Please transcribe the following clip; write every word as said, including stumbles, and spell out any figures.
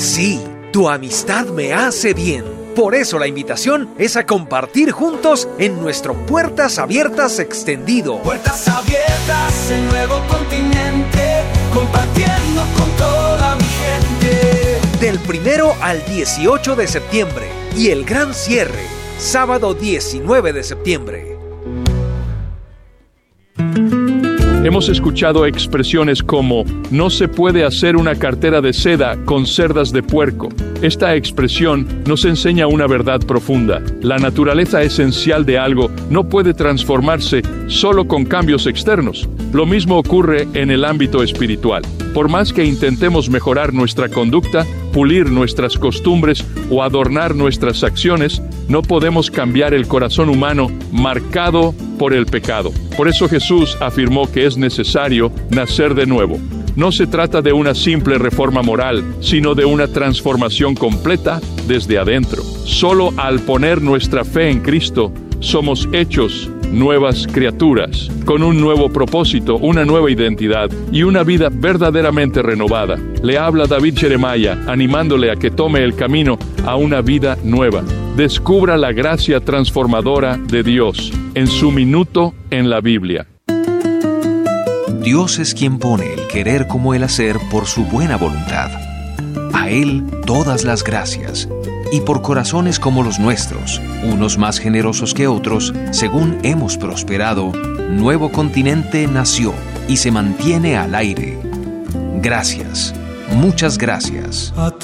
Sí, tu amistad me hace bien. Por eso la invitación es a compartir juntos en nuestro Puertas Abiertas extendido. Puertas abiertas en Nuevo Continente, compartiendo con toda mi gente. Del primero al dieciocho de septiembre y el gran cierre, sábado diecinueve de septiembre. Hemos escuchado expresiones como no se puede hacer una cartera de seda con cerdas de puerco. Esta expresión nos enseña una verdad profunda. La naturaleza esencial de algo no puede transformarse solo con cambios externos. Lo mismo ocurre en el ámbito espiritual. Por más que intentemos mejorar nuestra conducta, pulir nuestras costumbres o adornar nuestras acciones, no podemos cambiar el corazón humano marcado por el pecado. Por eso Jesús afirmó que es necesario nacer de nuevo. No se trata de una simple reforma moral, sino de una transformación completa desde adentro. Solo al poner nuestra fe en Cristo, somos hechos nuevas criaturas, con un nuevo propósito, una nueva identidad y una vida verdaderamente renovada. Le habla David Jeremiah, animándole a que tome el camino a una vida nueva. Descubra la gracia transformadora de Dios en su minuto en la Biblia. Dios es quien pone el querer como el hacer por su buena voluntad. A Él todas las gracias. Y por corazones como los nuestros, unos más generosos que otros, según hemos prosperado, Nuevo Continente nació y se mantiene al aire. Gracias, muchas gracias.